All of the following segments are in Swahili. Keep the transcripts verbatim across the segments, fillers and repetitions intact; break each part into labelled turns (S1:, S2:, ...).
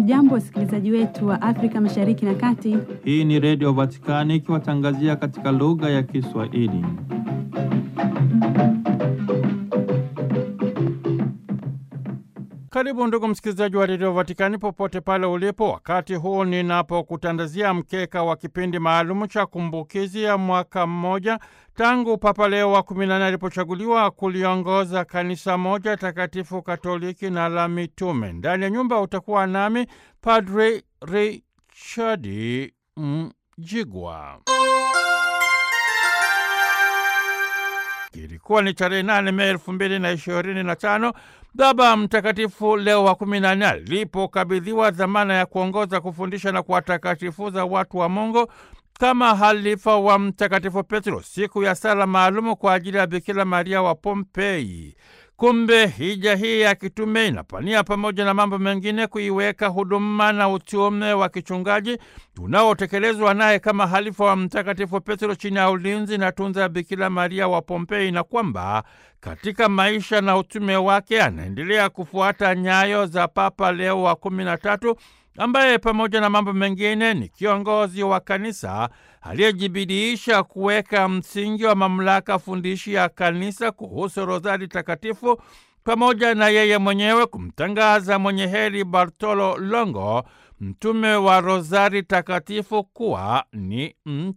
S1: Hamjambo wasikilizaji wetu wa Afrika Mashariki na Kati.
S2: Hii ni Radio Vatikani ikiwatangazia katika lugha ya Kiswahili. Karibu ndugu msikilizaji wa Radio Vatikani popote pale ulipo, wakati huu ninapokutandazia mkeka wa kipindi maalumu cha kumbukizi ya mwaka mmoja tangu Papa Leo wa kumi na nane alipochaguliwa kuliongoza kanisa moja takatifu Katoliki na la mitume. Ndani ya nyumba utakuwa nami Padre Richard Mjigwa. Ilikuwa ni tarehe nane Mei elfu mbili na ishirini na tano Baba Mtakatifu Leo wa kumi na nane alipokabidhiwa dhamana ya kuongoza, kufundisha na kuwatakatifuza watu wa Mungu kama halifa wa Mtakatifu Petro, siku ya sala maalumu kwa ajili ya Bikira Maria wa Pompei. Kumbe hija hii ya kitume inapania pamoja na mambo mengine kuiweka huduma na utume wa kichungaji unaotekelezwa naye kama halifa wa Mtakatifu Petro chini ya ulinzi na tunza ya Bikira Maria wa Pompei, na kwamba katika maisha na utume wake anaendelea kufuata nyayo za Papa Leo wa kumi na tatu ambaye pamoja na mambo mengine ni kiongozi wa kanisa aliyejibidiisha kuweka msingi wa mamlaka fundishi ya kanisa kuhusu rozari takatifu, pamoja na yeye mwenyewe kumtangaza mwenye heri Bartolo Longo, mtume wa rozari takatifu, kuwa ni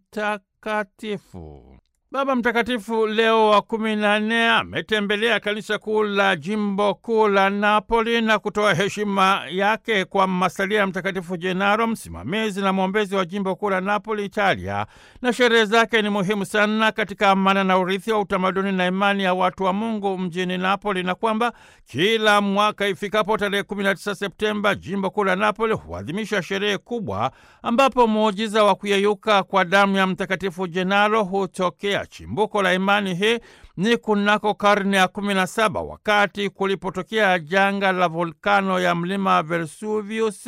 S2: mtakatifu. Baba Mtakatifu Leo wa kumi na nne ametembelea kanisa kuu la jimbo kuu la Napoli na kutoa heshima yake kwa masalia ya Mtakatifu Jenaro, msimamizi na mwombezi wa jimbo kuu la Napoli, Italia, na sherehe zake ni muhimu sana katika amana na urithi wa utamaduni na imani ya watu wa Mungu mjini Napoli, na kwamba kila mwaka ifikapo tarehe kumi na tisa Septemba jimbo kuu la Napoli huadhimisha sherehe kubwa ambapo muujiza wa kuyeyuka kwa damu ya Mtakatifu Jenaro hutokea. Chimbuko la imani hii ni kunako karne ya kumi na saba wakati kulipotokea janga la volkano ya mlima Vesuvius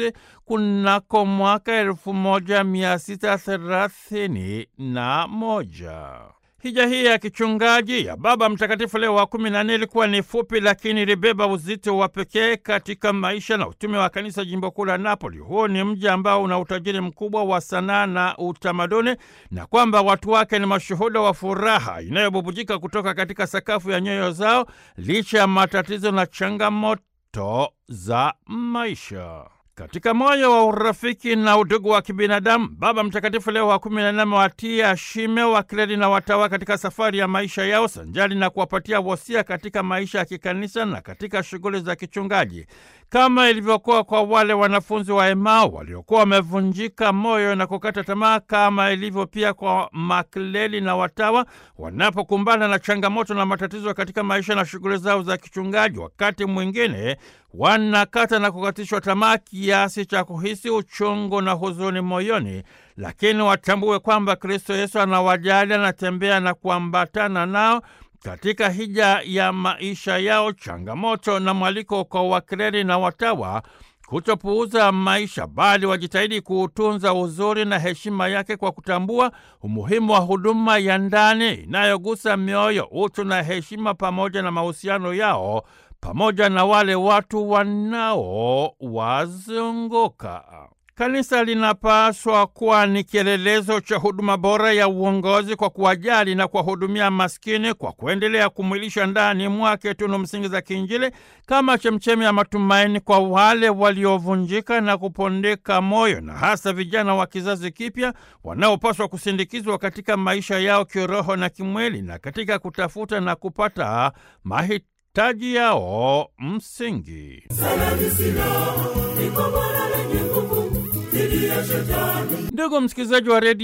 S2: kunako mwaka elfu moja mia sita thelathini na moja. Hija hii ya kichungaji ya Baba Mtakatifu Leo wa kumi na nne ilikuwa ni fupi, lakini ilibeba uzito wa pekee katika maisha na utume wa kanisa jimbo kuu la Napoli. Huu ni mji ambao una utajiri mkubwa wa sanaa na utamaduni, na kwamba watu wake ni mashuhuda wa furaha inayobubujika kutoka katika sakafu ya nyoyo zao licha ya matatizo na changamoto za maisha. Katika moyo wa urafiki na udugu wa kibinadamu, Baba Mtakatifu Leo wa kumi na nane amewatia shime wakleri na watawa katika safari ya maisha yao, sanjali na kuwapatia wosia katika maisha ya kikanisa na katika shughuli za kichungaji, kama ilivyokuwa kwa wale wanafunzi wa Emau waliokuwa wamevunjika moyo na kukata tamaa, kama ilivyo pia kwa makleri na watawa wanapokumbana na changamoto na matatizo katika maisha na shughuli zao za kichungaji. Wakati mwingine wanakata na kukatishwa tamaa kiasi cha kuhisi uchungu na huzuni moyoni, lakini watambue kwamba Kristo Yesu anawajali, anatembea na kuambatana nao katika hija ya maisha yao. Changamoto na mwaliko kwa wakleri na watawa kutopuuza maisha, bali wajitahidi kuutunza uzuri na heshima yake kwa kutambua umuhimu wa huduma ya ndani inayogusa mioyo, utu na heshima, pamoja na mahusiano yao pamoja na wale watu wanaowazunguka. Kanisa linapaswa kuwa ni kielelezo cha huduma bora ya uongozi kwa kuwajali na kuwahudumia maskini, kwa kuendelea kumwilisha ndani mwake tunu msingi za kiinjili kama chemchemi ya matumaini kwa wale waliovunjika na kupondeka moyo, na hasa vijana wa kizazi kipya wanaopaswa kusindikizwa katika maisha yao kiroho na kimwili, na katika kutafuta na kupata mahitaji taji yao msingi. Ndugu msikilizaji wa redio